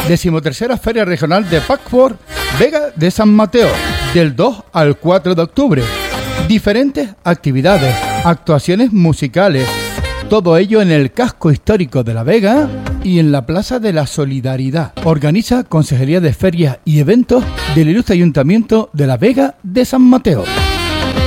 13ª Feria Regional de Patchwork Vega de San Mateo, del 2 al 4 de octubre. Diferentes actividades, actuaciones musicales, todo ello en el casco histórico de La Vega y en la Plaza de la Solidaridad. Organiza Consejería de Ferias y Eventos del Ilustre Ayuntamiento de La Vega de San Mateo.